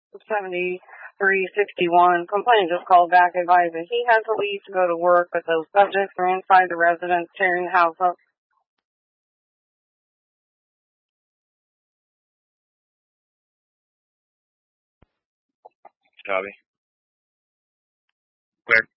7361. Complainant just called back advising he has to leave to go to work, but those subjects are inside the residence tearing the house up. Copy. Clear.